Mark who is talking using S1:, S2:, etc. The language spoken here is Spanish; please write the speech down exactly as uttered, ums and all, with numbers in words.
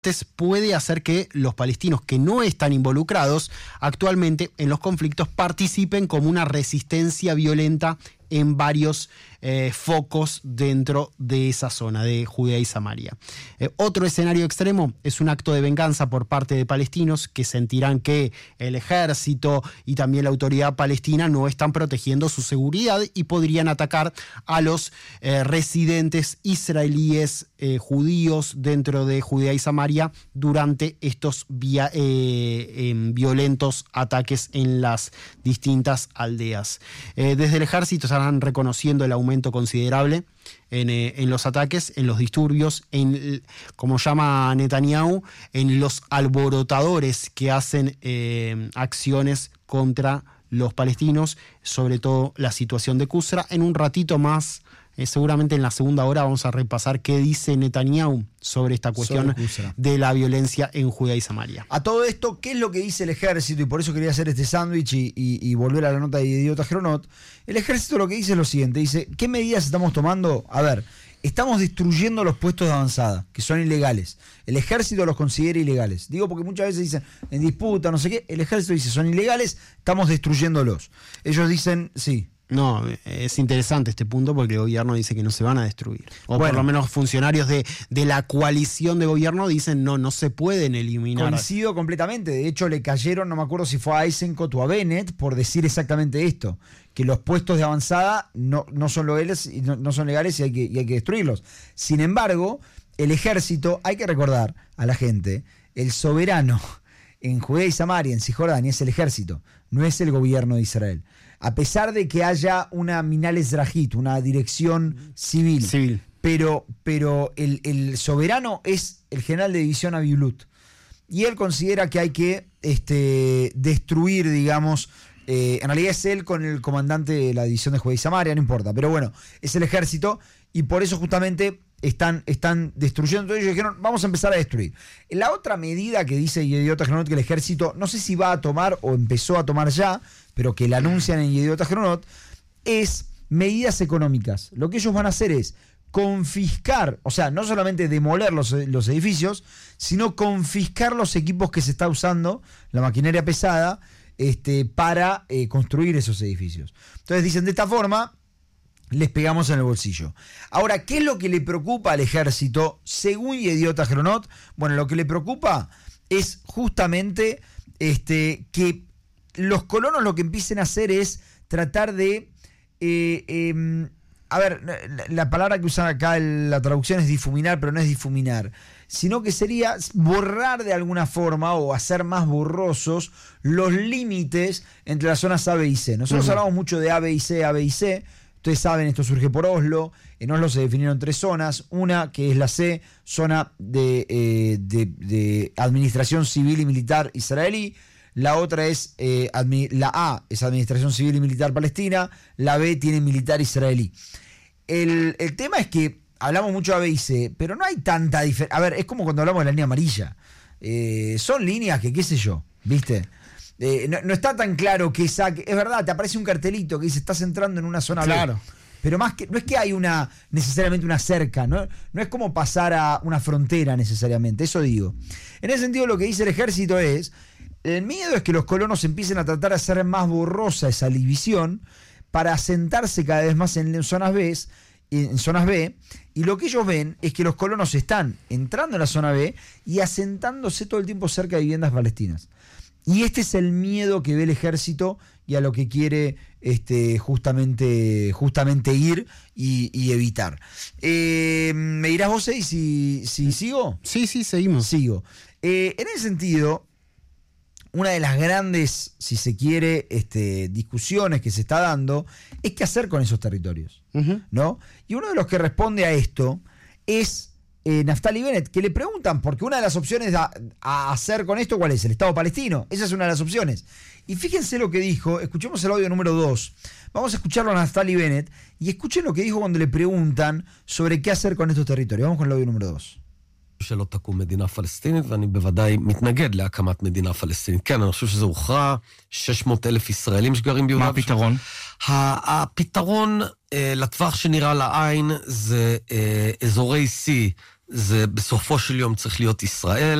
S1: puede hacer que los palestinos que no están involucrados actualmente en los conflictos participen como una resistencia violenta en varios eh, focos dentro de esa zona de Judea y Samaria. Eh, otro escenario extremo es un acto de venganza por parte de palestinos que sentirán que el ejército y también la autoridad palestina no están protegiendo su seguridad y podrían atacar a los eh, residentes israelíes eh, judíos dentro de Judea y Samaria durante estos via, eh, eh, violentos ataques en las distintas aldeas. Eh, desde el ejército se están reconociendo el aumento considerable en, eh, en los ataques, en los disturbios, en, como llama Netanyahu, en los alborotadores que hacen eh, acciones contra los palestinos, sobre todo la situación de Kusra. En un ratito más, eh, seguramente en la segunda hora, vamos a repasar qué dice Netanyahu sobre esta cuestión de la violencia en Judea y Samaria.
S2: A todo esto, ¿qué es lo que dice el ejército? Y por eso quería hacer este sándwich y, y, y volver a la nota de Idiota Geronot. El ejército lo que dice es lo siguiente, dice, ¿qué medidas estamos tomando? A ver, estamos destruyendo los puestos de avanzada, que son ilegales. El ejército los considera ilegales. Digo porque muchas veces dicen, en disputa, no sé qué, el ejército dice, son ilegales, estamos destruyéndolos. Ellos dicen, sí.
S1: No, es interesante este punto porque el gobierno dice que no se van a destruir. O bueno, por lo menos funcionarios de, de la coalición de gobierno dicen no, no se pueden eliminar.
S2: Coincido completamente. De hecho, le cayeron, no me acuerdo si fue a Eisenkot o a Bennett, por decir exactamente esto, que los puestos de avanzada no, no son legales y no, no son legales y hay que, y hay que destruirlos. Sin embargo, el ejército, hay que recordar a la gente, el soberano en Judea y Samaria, en Cisjordania, es el ejército, no es el gobierno de Israel. A pesar de que haya una Minal Ezrahit, una dirección civil,
S1: civil.
S2: pero, pero el, el soberano es el general de división Abiulut. Y él considera que hay que este, destruir, digamos, eh, en realidad es él con el comandante de la división de Judea y Samaria, no importa, pero bueno, es el ejército y por eso justamente están, están destruyendo. Entonces ellos dijeron, vamos a empezar a destruir. La otra medida que dice Idiota Geronot que el ejército, no sé si va a tomar o empezó a tomar ya, pero que la anuncian en Idiota Geronot, es medidas económicas. Lo que ellos van a hacer es confiscar, o sea, no solamente demoler los, los edificios, sino confiscar los equipos que se está usando, la maquinaria pesada, este, para eh, construir esos edificios. Entonces dicen, de esta forma, les pegamos en el bolsillo. Ahora, ¿qué es lo que le preocupa al ejército? Según Idiota Geronot, bueno, lo que le preocupa es justamente este, que los colonos lo que empiecen a hacer es tratar de... Eh, eh, a ver, la, la palabra que usan acá en la traducción es difuminar, pero no es difuminar, sino que sería borrar de alguna forma o hacer más borrosos los límites entre las zonas A, B y C. Nosotros uh-huh. hablamos mucho de A, B y C, A, B y C. Ustedes saben, esto surge por Oslo. En Oslo se definieron tres zonas. Una que es la C, zona de, eh, de, de administración civil y militar israelí. La otra es, eh, admi- la A es administración civil y militar palestina. La B tiene militar israelí. El, el tema es que hablamos mucho de A, B y C, pero no hay tanta diferencia. A ver, es como cuando hablamos de la línea amarilla. Eh, son líneas que, qué sé yo, ¿viste? Eh, no, no está tan claro que esa... Es verdad, te aparece un cartelito que dice estás entrando en una zona
S1: claro.
S2: B. Pero más que, no es que hay una necesariamente una cerca, ¿no? No es como pasar a una frontera necesariamente, eso digo. En ese sentido lo que dice el ejército es, el miedo es que los colonos empiecen a tratar de hacer más borrosa esa división para asentarse cada vez más en zonas B, en zonas B, y lo que ellos ven es que los colonos están entrando en la zona B y asentándose todo el tiempo cerca de viviendas palestinas. Y este es el miedo que ve el ejército y a lo que quiere este, justamente, justamente ir y, y evitar. Eh, ¿Me dirás vos, Ey, si, si sigo?
S1: Sí, sí, seguimos.
S2: Sigo. Eh, en ese sentido, una de las grandes, si se quiere, este, discusiones que se está dando es qué hacer con esos territorios, uh-huh. ¿no? Y uno de los que responde a esto es... Eh, Naftali Bennett, que le preguntan, porque una de las opciones a, a hacer con esto, ¿cuál es? El Estado palestino. Esa es una de las opciones. Y fíjense lo que dijo, escuchemos el audio número dos. Vamos a escucharlo a Naftali Bennett y escuchen lo que dijo cuando le preguntan sobre qué hacer con estos territorios. Vamos con el audio número dos.
S3: שלא תקום מדינה פלסטינית, ואני בוודאי מתנגד להקמת מדינה פלסטינית. כן, אני חושב שזה הוכרע, שש מאות אלף ישראלים שגרים ביהודה.
S4: מה הפתרון?
S3: הפתרון לטווח שנראה לעין זה אזורי C, זה בסופו של יום צריך להיות ישראל.